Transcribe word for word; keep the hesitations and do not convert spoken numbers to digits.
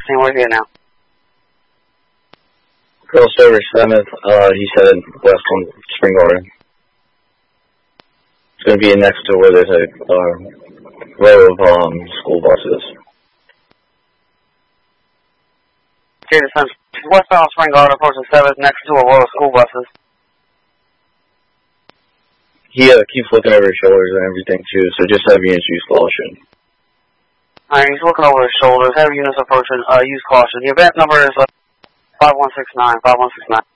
sixteen, we're here now. Girl Server seventh, uh, he said west on Spring Garden. It's going to be next to where there's a uh, row of um, school buses. Okay, descent westbound Spring Garden, approaching seventh, next to a row of school buses. He uh, keeps looking over his shoulders and everything too, so just have units use caution. Alright, he's looking over his shoulders, have units approaching, uh, use caution. The event number is uh, five one six nine, five one six nine.